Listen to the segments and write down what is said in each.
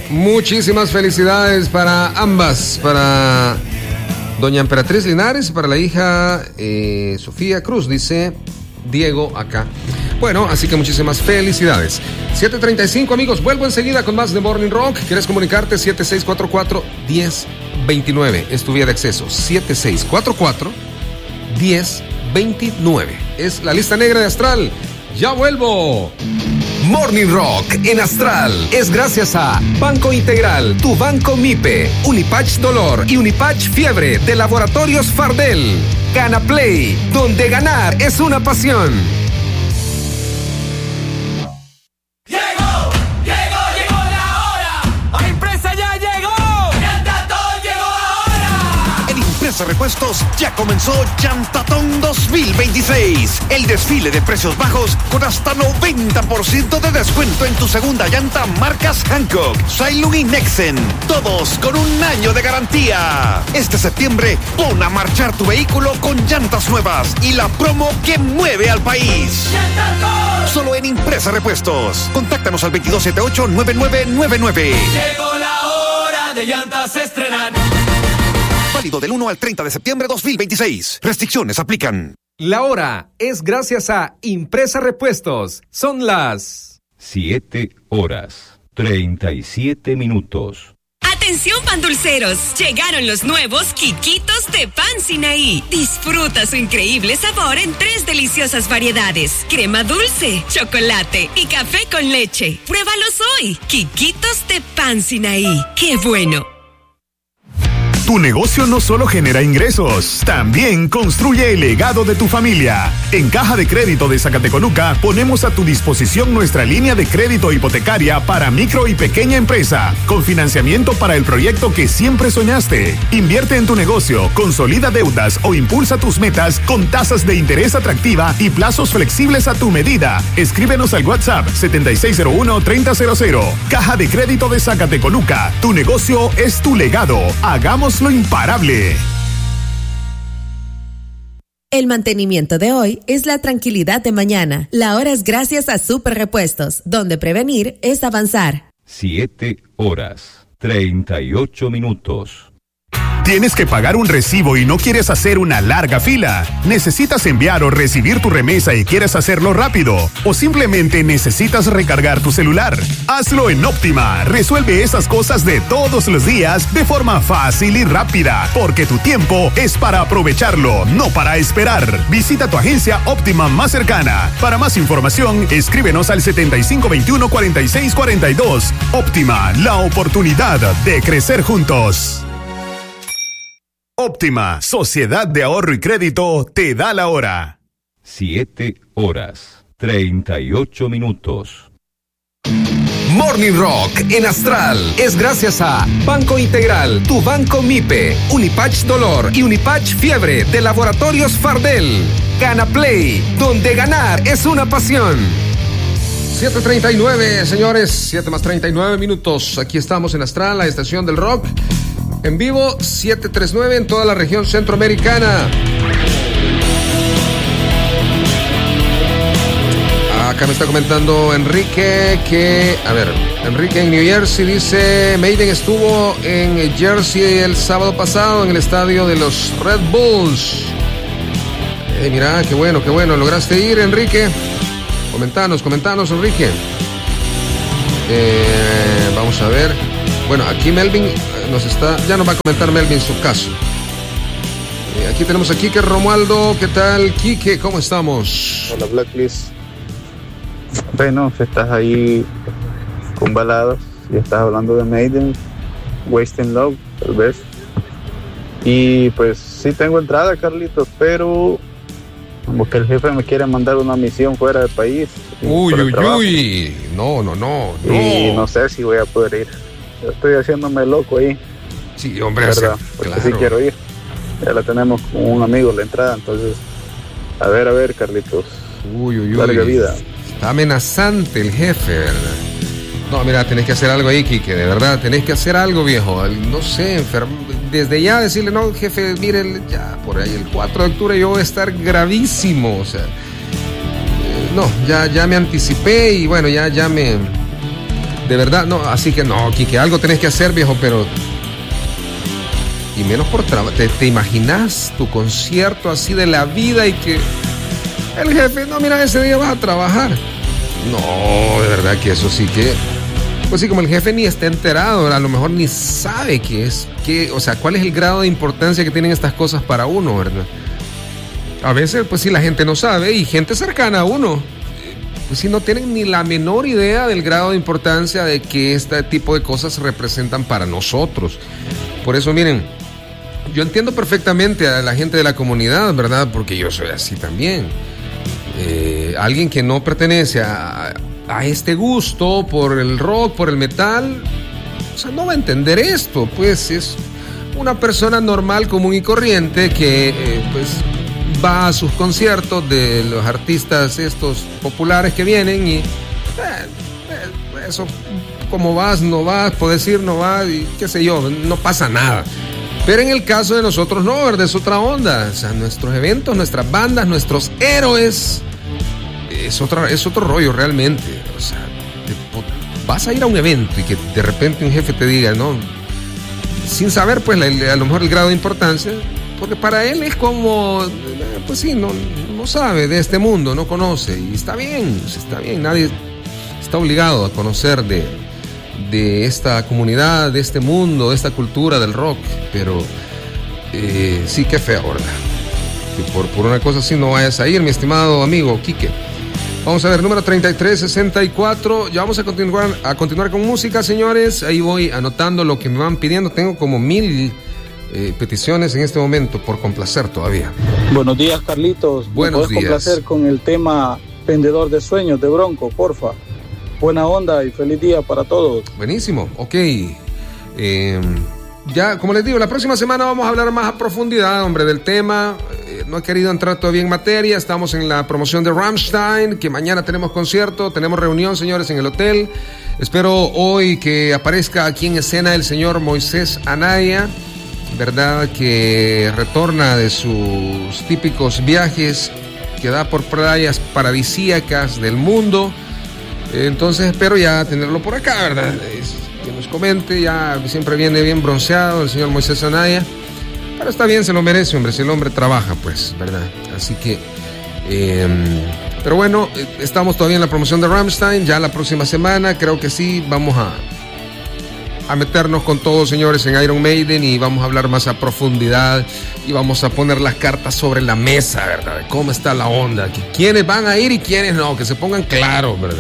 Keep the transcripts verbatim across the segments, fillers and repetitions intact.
Muchísimas felicidades para ambas, para doña Emperatriz Linares y para la hija eh, Sofía Cruz, dice Diego acá. Bueno, así que muchísimas felicidades. siete treinta y cinco, amigos, vuelvo enseguida con más de Morning Rock. ¿Quieres comunicarte? siete seis cuatro cuatro, uno cero dos nueve es tu vía de acceso. siete seis cuatro cuatro, uno cero dos nueve es la lista negra de Astral. Ya vuelvo. Morning Rock en Astral es gracias a Banco Integral, tu banco MIPE, Unipatch Dolor y Unipatch Fiebre de Laboratorios Fardel. Gana Play, donde ganar es una pasión. Llegó, llegó, llegó la hora. A Impresa ya llegó. Llantatón llegó ahora. En Impresa Repuestos ya comenzó Llantatón dos mil veintiséis. El desfile de precios bajos con hasta noventa por ciento de descuento en tu segunda llanta marcas Hankook, Sailung y Nexen. Todos con un año de garantía. Este septiembre pon a marchar tu vehículo con llantas nuevas y la promo que mueve al país. ¡Llantatón! Solo en Impresa Repuestos. Contáctanos al veintidós setenta y ocho, noventa y nueve noventa y nueve. Llegó la hora de llantas estrenar. Válido del uno al treinta de septiembre de dos mil veintiséis. Restricciones aplican. La hora es gracias a Impresa Repuestos. Son las siete horas, treinta y siete minutos. Atención pandulceros, llegaron los nuevos Quiquitos de Pan Sinaí. Disfruta su increíble sabor en tres deliciosas variedades: crema dulce, chocolate y café con leche. Pruébalos hoy. Quiquitos de Pan Sinaí. ¡Qué bueno! Tu negocio no solo genera ingresos, también construye el legado de tu familia. En Caja de Crédito de Zacatecoluca ponemos a tu disposición nuestra línea de crédito hipotecaria para micro y pequeña empresa, con financiamiento para el proyecto que siempre soñaste. Invierte en tu negocio, consolida deudas o impulsa tus metas con tasas de interés atractiva y plazos flexibles a tu medida. Escríbenos al WhatsApp setenta y seis cero uno, treinta cero cero. Caja de Crédito de Zacatecoluca. Tu negocio es tu legado. Hagamos lo imparable. El mantenimiento de hoy es la tranquilidad de mañana. La hora es gracias a Super Repuestos, donde prevenir es avanzar. siete horas, treinta y ocho minutos. ¿Tienes que pagar un recibo y no quieres hacer una larga fila? ¿Necesitas enviar o recibir tu remesa y quieres hacerlo rápido? ¿O simplemente necesitas recargar tu celular? Hazlo en Óptima. Resuelve esas cosas de todos los días de forma fácil y rápida, porque tu tiempo es para aprovecharlo, no para esperar. Visita tu agencia Óptima más cercana. Para más información, escríbenos al setenta y cinco veintiuno, cuarenta y seis cuarenta y dos. Óptima, la oportunidad de crecer juntos. Óptima, Sociedad de Ahorro y Crédito, te da la hora. siete horas, treinta y ocho minutos. Morning Rock en Astral es gracias a Banco Integral, tu banco MIPE, Unipatch Dolor y Unipatch Fiebre de Laboratorios Fardel. Gana Play, donde ganar es una pasión. siete treinta y nueve, señores, siete más treinta y nueve minutos. Aquí estamos en Astral, la estación del rock. En vivo, siete treinta y nueve en toda la región centroamericana. Acá me está comentando Enrique que, a ver, Enrique en New Jersey dice, Maiden estuvo en Jersey el sábado pasado en el estadio de los Red Bulls. Eh, mira, qué bueno, qué bueno, lograste ir, Enrique. Comentanos, comentanos, Enrique. Eh, vamos a ver. Bueno, aquí Melvin nos está, ya nos va a comentar Melvin su caso. Eh, aquí tenemos a Quique Romualdo. ¿Qué tal, Quique? ¿Cómo estamos? Hola, Blacklist. Bueno, estás ahí con baladas y estás hablando de Maiden, Wasting Love, tal vez. Y pues sí tengo entrada, Carlitos, pero como que el jefe me quiere mandar una misión fuera del país. Uy, uy, uy. No, no, no, no. Y no sé si voy a poder ir. Yo estoy haciéndome loco ahí. Sí, hombre, ¿verdad? sí, Porque claro. sí quiero ir. Ya la tenemos con un amigo la entrada, entonces a ver, a ver, Carlitos. Uy, uy, uy. Larga vida. Está amenazante el jefe, ¿verdad? No, mira, tenés que hacer algo ahí, Quique, de verdad, tenés que hacer algo, viejo. No sé, enfermo. Desde ya decirle, no, jefe, mire, ya por ahí el cuatro de octubre yo voy a estar gravísimo, o sea. Eh, no, ya, ya me anticipé y bueno, ya, ya me. De verdad, no, así que no, Quique, algo tenés que hacer, viejo, pero... Y menos por trabajo. ¿Te, ¿Te imaginas tu concierto así de la vida y que el jefe, no, mira, ese día vas a trabajar? No, de verdad que eso sí que... Pues sí, como el jefe ni está enterado, a lo mejor ni sabe qué es, qué, o sea, cuál es el grado de importancia que tienen estas cosas para uno, ¿verdad? A veces, pues sí, la gente no sabe y gente cercana a uno, pues sí, no tienen ni la menor idea del grado de importancia de que este tipo de cosas representan para nosotros. Por eso, miren, yo entiendo perfectamente a la gente de la comunidad, ¿verdad? Porque yo soy así también. Eh, alguien que no pertenece a, a este gusto por el rock, por el metal, o sea, no va a entender esto. Pues es una persona normal, común y corriente que, eh, pues, va a sus conciertos de los artistas estos populares que vienen y eh, eh, eso, como vas, no vas, puedes ir, no vas, y qué sé yo, no pasa nada. Pero en el caso de nosotros no, ¿verdad? Es otra onda. O sea, nuestros eventos, nuestras bandas, nuestros héroes, es, otra, es otro rollo realmente. O sea, te, vas a ir a un evento y que de repente un jefe te diga, ¿no? Sin saber, pues, la, a lo mejor el grado de importancia, porque para él es como, pues sí, no, no sabe de este mundo, no conoce. Y está bien, está bien, nadie está obligado a conocer de... de esta comunidad, de este mundo, de esta cultura del rock, pero eh, sí, qué feo, ¿verdad? Que por, por una cosa así no vayas a ir, mi estimado amigo Quique. Vamos a ver, número treinta y tres sesenta y cuatro, ya vamos a continuar, a continuar con música, señores. Ahí voy anotando lo que me van pidiendo, tengo como mil eh, peticiones en este momento por complacer todavía. Buenos días, Carlitos. Buenos ¿Me puedes días. complacer con el tema Vendedor de Sueños de Bronco, porfa? Buena onda y feliz día para todos. Buenísimo, ok. Eh, ya, como les digo, la próxima semana vamos a hablar más a profundidad, hombre, del tema. Eh, no he querido entrar todavía en materia. Estamos en la promoción de Rammstein, que mañana tenemos concierto, tenemos reunión, señores, en el hotel. Espero hoy que aparezca aquí en escena el señor Moisés Anaya, ¿verdad? Que retorna de sus típicos viajes que da por playas paradisíacas del mundo. Entonces espero ya tenerlo por acá, ¿verdad? Que nos comente, ya siempre viene bien bronceado el señor Moisés Anaya. Pero está bien, se lo merece, hombre, si el hombre trabaja, pues, ¿verdad? Así que, eh, pero bueno, estamos todavía en la promoción de Rammstein, ya la próxima semana, creo que sí, vamos a, a meternos con todos, señores, en Iron Maiden y vamos a hablar más a profundidad y vamos a poner las cartas sobre la mesa, ¿verdad? De cómo está la onda, que quiénes van a ir y quiénes no, que se pongan claros, ¿verdad?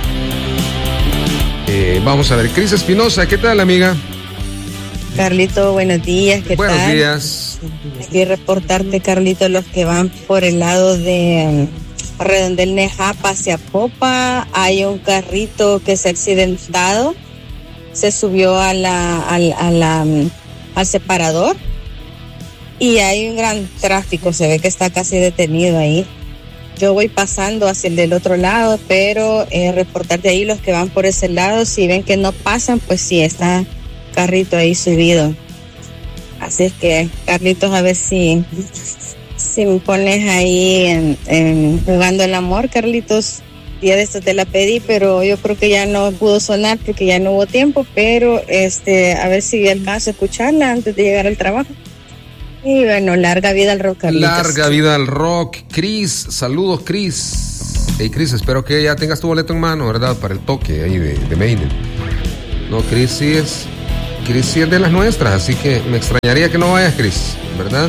Eh, vamos a ver, Cris Espinosa, ¿qué tal, amiga? Carlito, buenos días, ¿qué Buenos tal? días. Aquí reportarte, Carlito, los que van por el lado de um, Redondel Nejapa hacia Popa, hay un carrito que se ha accidentado, se subió a la, a, a la, um, al separador y hay un gran tráfico, se ve que está casi detenido ahí. Yo voy pasando hacia el del otro lado, pero eh, reportarte ahí los que van por ese lado, si ven que no pasan, pues sí, está carrito ahí subido. Así es que, Carlitos, a ver si, si me pones ahí en, en jugando el amor, Carlitos. Día de esto te la pedí, pero yo creo que ya no pudo sonar porque ya no hubo tiempo, pero este, a ver si alcanzo a escucharla antes de llegar al trabajo. Y bueno, larga vida al rock, Carlitos. Larga vida al rock. Cris, saludos, Cris. Hey, Cris, espero que ya tengas tu boleto en mano, ¿verdad? Para el toque ahí de, de Maiden. No, Cris sí es... Cris sí es de las nuestras, así que me extrañaría que no vayas, Cris, ¿verdad?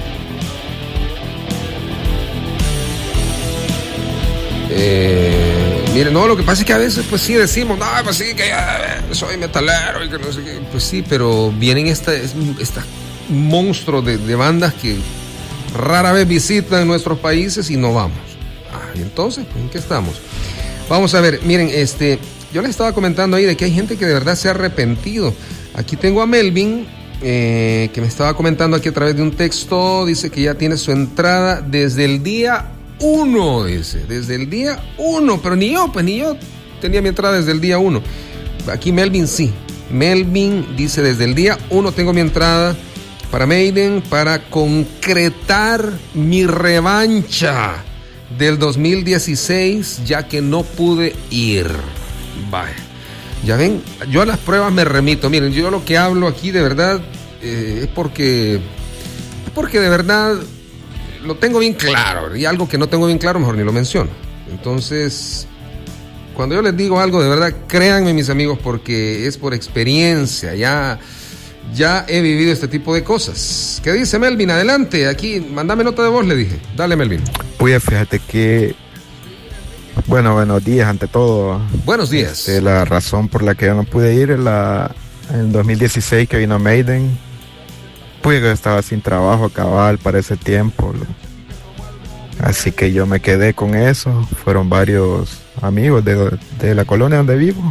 Eh, miren, no, lo que pasa es que a veces, pues sí decimos, no, pues sí, que ya soy metalero y que no sé qué. Pues sí, pero vienen esta, esta monstruos de, de bandas que rara vez visitan nuestros países y no vamos. Ah, y entonces, ¿en qué estamos? Vamos a ver, miren, este, yo les estaba comentando ahí de que hay gente que de verdad se ha arrepentido. Aquí tengo a Melvin, eh, que me estaba comentando aquí a través de un texto, dice que ya tiene su entrada desde el día uno, dice, desde el día uno, pero ni yo, pues ni yo tenía mi entrada desde el día uno. Aquí Melvin sí, Melvin dice desde el día uno tengo mi entrada para Maiden, para concretar mi revancha del dos mil dieciséis, ya que no pude ir. Vaya. Ya ven, yo a las pruebas me remito. Miren, yo lo que hablo aquí de verdad eh, es porque, es porque de verdad lo tengo bien claro. Y algo que no tengo bien claro, mejor ni lo menciono. Entonces, cuando yo les digo algo, de verdad, créanme, mis amigos, porque es por experiencia. Ya, ya he vivido este tipo de cosas. ¿Qué dice Melvin? Adelante, aquí, mándame nota de voz, le dije. Dale, Melvin. Pues fíjate que... Bueno, buenos días ante todo. Buenos días. Este, la razón por la que yo no pude ir en, la, en dos mil dieciséis que vino Maiden, pues yo estaba sin trabajo cabal para ese tiempo. Así que yo me quedé con eso. Fueron varios amigos de, de la colonia donde vivo.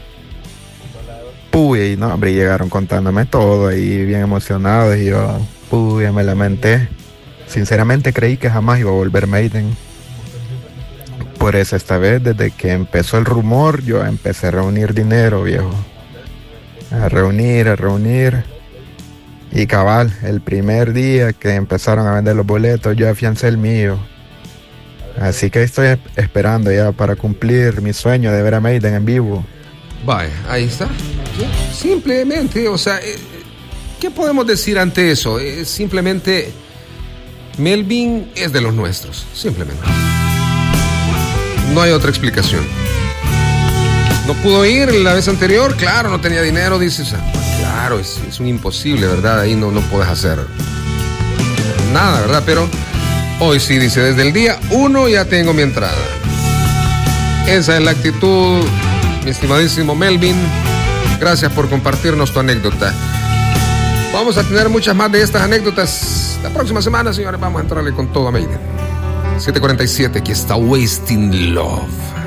Puy, no, hombre, llegaron contándome todo ahí, bien emocionados. Y yo, puy, me lamenté. Sinceramente creí que jamás iba a volver Maiden. Por eso esta vez, desde que empezó el rumor, yo empecé a reunir dinero, viejo. A reunir, a reunir. Y cabal, el primer día que empezaron a vender los boletos, yo afiancé el mío. Así que estoy esperando ya para cumplir mi sueño de ver a Maiden en vivo. Vaya, ahí está. Simplemente, o sea, ¿qué podemos decir ante eso? Simplemente, Melvin es de los nuestros, simplemente. No hay otra explicación. No pudo ir la vez anterior, claro, no tenía dinero, dices, claro, es, es un imposible, ¿verdad? Ahí no, no puedes hacer nada, ¿verdad? Pero hoy sí, dice, desde el día uno ya tengo mi entrada. Esa es la actitud, mi estimadísimo Melvin. Gracias por compartirnos tu anécdota. Vamos a tener muchas más de estas anécdotas la próxima semana, señores. Vamos a entrarle con todo a Maiden. siete cuarenta y siete, aquí está Wasting Love.